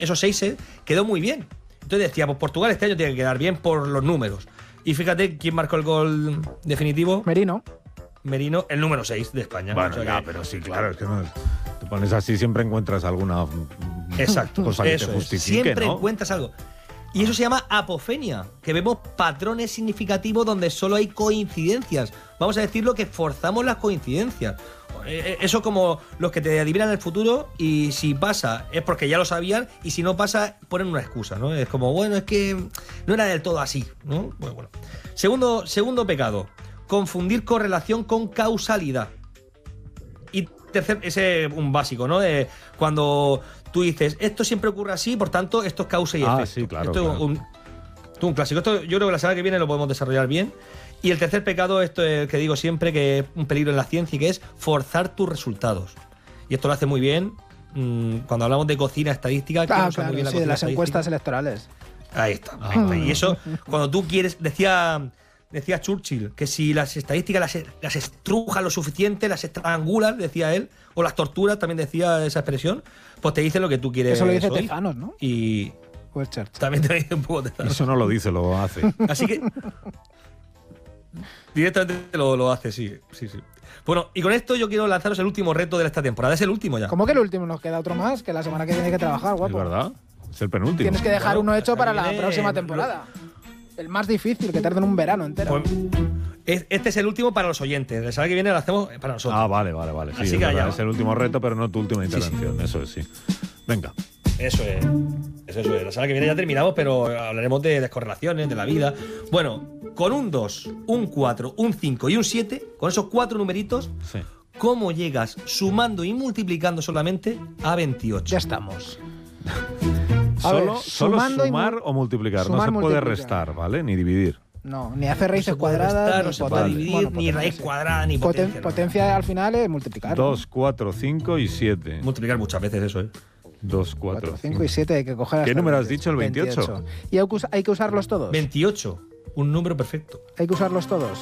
esos 6 quedó muy bien. Entonces decía, pues Portugal este año tiene que quedar bien por los números. Y fíjate quién marcó el gol definitivo. Merino, el número 6 de España. Bueno, pero sí, claro, es que no, te pones así, siempre encuentras alguna cosa que te justifique, siempre ¿no? encuentras algo. Y eso se llama apofenia, que vemos patrones significativos donde solo hay coincidencias. Vamos a decirlo, que forzamos las coincidencias. Eso como los que te adivinan el futuro, y si pasa es porque ya lo sabían, y si no pasa ponen una excusa, ¿no? Es como, bueno, es que no era del todo así, ¿no? Bueno. Segundo pecado, confundir correlación con causalidad. Y tercer, ese es un básico, ¿no? Cuando tú dices, esto siempre ocurre así, por tanto, esto es causa y efecto. Sí, claro. Esto es un clásico. Esto yo creo que la semana que viene lo podemos desarrollar bien. Y el tercer pecado, esto es el que digo siempre, que es un peligro en la ciencia, y que es forzar tus resultados. Y esto lo hace muy bien cuando hablamos de cocina estadística. Claro, de las encuestas electorales. Ahí está. Y eso, cuando tú quieres, decía Churchill, que si las estadísticas las estrujas lo suficiente, las estrangulas, decía él, o las torturas, también decía esa expresión, pues te dicen lo que tú quieres. Eso lo dice Tezanos, ¿no? Y pues Churchill también te dice un poco Tezanos. Eso no lo dice, lo hace. Así que directamente lo hace, sí. Bueno, y con esto yo quiero lanzaros el último reto de esta temporada. Es el último ya. ¿Cómo que el último? Nos queda otro más, que la semana que viene hay que trabajar, guapo. Es verdad, es el penúltimo. Tienes que dejar uno hecho para la próxima temporada. El más difícil, que tarden un verano entero. Pues, este es el último para los oyentes. La semana que viene lo hacemos para nosotros. Vale. Sí, así que es el último reto, pero no tu última intervención. Sí. Eso es, sí. Venga. Eso es. La semana que viene ya terminamos, pero hablaremos de descorrelaciones, de la vida. Bueno, con un 2, un 4, un 5 y un 7, con esos 4 numeritos, sí. ¿Cómo llegas sumando y multiplicando solamente a 28? Ya estamos. Solo sumar o multiplicar. No se puede restar, ¿vale? Ni dividir. No, ni hacer raíces cuadradas, no se puede dividir, ni raíz cuadrada, ni potencia. Potencia al final es multiplicar. 2, 4, 5 y 7. Multiplicar muchas veces eso, 2, 4, 5 y 7 hay que coger. ¿Qué número has dicho? ¿El 28? ¿Y hay que usarlos todos? 28, un número perfecto. ¿Hay que usarlos todos?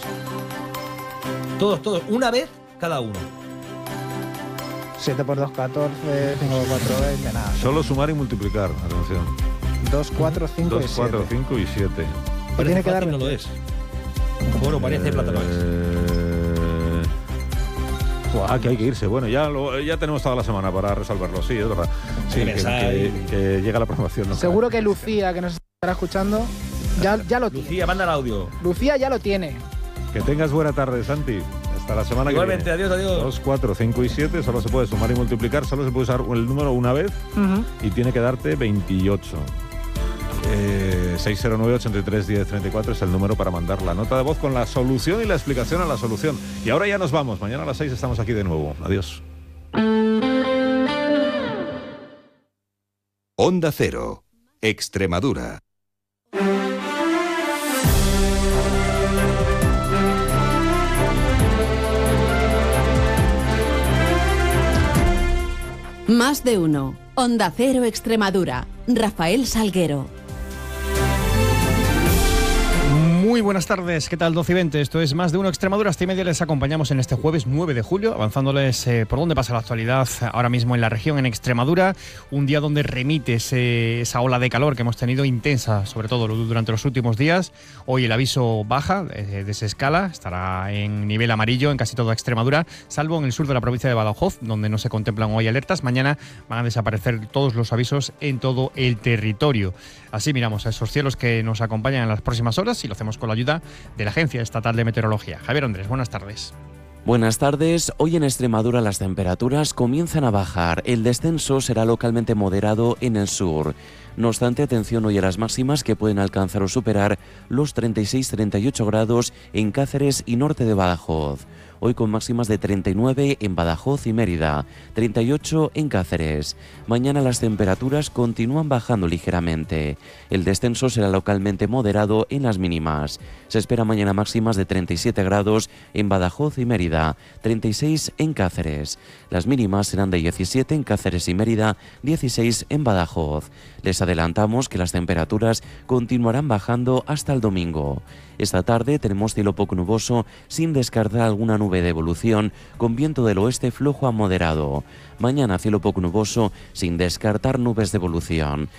Todos, una vez cada uno. 7 por 2, 14, 5 por 4, 20, nada. Solo sumar y multiplicar, atención. 2, 4, 5 y 7. 2, 4, 5 y 7. Tiene que dar, no lo es. Bueno, parece plata no es. Que hay que irse. Bueno, ya tenemos toda la semana para resolverlo. Sí, es verdad. Sí, que llega la aprobación. ¿No? Seguro que Lucía, que nos estará escuchando, ya lo tiene. Lucía, manda el audio. Lucía ya lo tiene. Que tengas buena tarde, Santi. Hasta la semana Igualmente, que viene. Adiós. 2, 4, 5 y 7. Solo se puede sumar y multiplicar. Solo se puede usar el número una vez. Y tiene que darte 28. 609-83-1034 es el número para mandar la nota de voz con la solución y la explicación a la solución. Y ahora ya nos vamos. Mañana a las 6 estamos aquí de nuevo. Adiós. Onda Cero, Extremadura. Más de uno. Onda Cero Extremadura. Rafael Salguero. Muy buenas tardes, ¿qué tal? 12 y 20, esto es Más de Uno Extremadura. Hasta y media les acompañamos en este jueves 9 de julio, avanzándoles por dónde pasa la actualidad ahora mismo en la región, en Extremadura. Un día donde remite esa ola de calor que hemos tenido intensa, sobre todo durante los últimos días. Hoy el aviso baja, desescala, estará en nivel amarillo en casi toda Extremadura, salvo en el sur de la provincia de Badajoz, donde no se contemplan hoy alertas. Mañana van a desaparecer todos los avisos en todo el territorio. Así miramos a esos cielos que nos acompañan en las próximas horas y lo hacemos con la ayuda de la Agencia Estatal de Meteorología. Javier Andrés, buenas tardes. Buenas tardes. Hoy en Extremadura las temperaturas comienzan a bajar. El descenso será localmente moderado en el sur. No obstante, atención hoy a las máximas que pueden alcanzar o superar los 36-38 grados en Cáceres y norte de Badajoz. Hoy con máximas de 39 en Badajoz y Mérida, 38 en Cáceres. Mañana las temperaturas continúan bajando ligeramente. El descenso será localmente moderado en las mínimas. Se espera mañana máximas de 37 grados en Badajoz y Mérida, 36 en Cáceres. Las mínimas serán de 17 en Cáceres y Mérida, 16 en Badajoz. Les adelantamos que las temperaturas continuarán bajando hasta el domingo. Esta tarde tenemos cielo poco nuboso, sin descartar alguna nube nube de evolución, con viento del oeste flojo a moderado. Mañana cielo poco nuboso, sin descartar nubes de evolución.